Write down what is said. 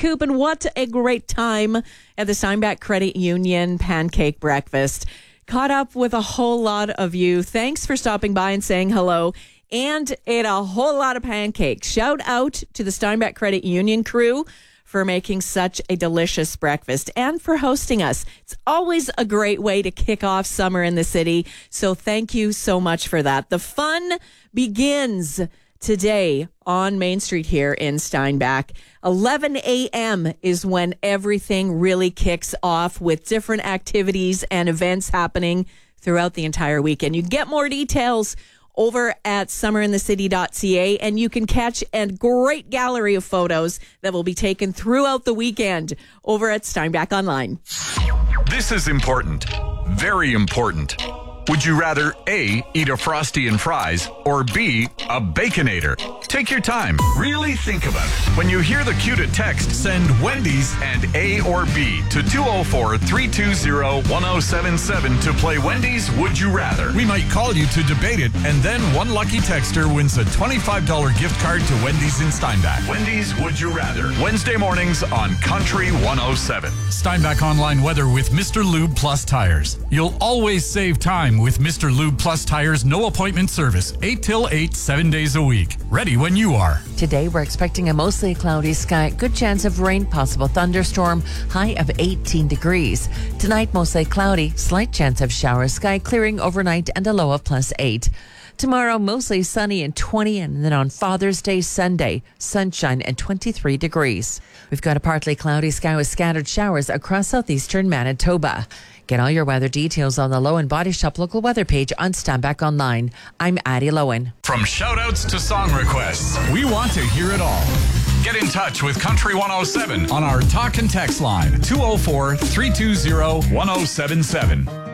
Coop, and what a great time at the Steinbach Credit Union pancake breakfast. Caught up with a whole lot of you. Thanks for stopping by and saying hello, and ate a whole lot of pancakes. Shout out to the Steinbach Credit Union crew for making such a delicious breakfast and for hosting us. It's always a great way to kick off summer in the city, so thank you so much for that. The fun begins today on Main Street here in Steinbach. 11 a.m. is when everything really kicks off with different activities and events happening throughout the entire weekend. You can get more details over at summerinthecity.ca, and you can catch a great gallery of photos that will be taken throughout the weekend over at Steinbach Online. This is important. Very important. Would you rather A, eat a Frosty and fries, or B, a Baconator? Take your time. Really think about it. When you hear the cue to text, send Wendy's and A or B to 204-320-1077 to play Wendy's Would You Rather. We might call you to debate it, and then one lucky texter wins a $25 gift card to Wendy's in Steinbach. Wendy's Would You Rather. Wednesday mornings on Country 107. Steinbach Online weather with Mr. Lube Plus Tires. You'll always save time with Mr. Lube Plus Tires no appointment service, 8 till 8, 7 days a week. Ready when you are. Today we're expecting a mostly cloudy sky, good chance of rain, possible thunderstorm, high of 18 degrees. Tonight mostly cloudy, slight chance of showers, sky clearing overnight and a low of +8. Tomorrow mostly sunny and 20, and then on Father's Day Sunday, sunshine and 23 degrees. We've got a partly cloudy sky with scattered showers across southeastern Manitoba. Get all your weather details on the Lowen Body Shop local weather page on Steinbach Online. I'm Addie Lowen. From shout-outs to song requests, we want to hear it all. Get in touch with Country 107 on our talk and text line, 204-320-1077.